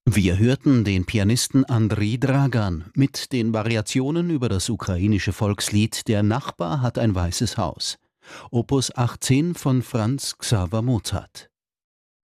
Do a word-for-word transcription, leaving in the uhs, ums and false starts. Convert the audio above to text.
Wir hörten den Pianisten Andrei Dragan mit den Variationen über das ukrainische Volkslied „Der Nachbar hat ein weißes Haus", Opus achtzehn von Franz Xaver Mozart.